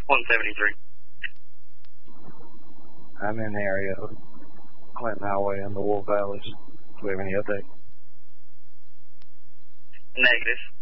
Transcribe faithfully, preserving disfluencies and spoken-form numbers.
one seventy-three. I'm in the area of Clinton Highway and the Wolf Valleys. Do we have any update? Negative.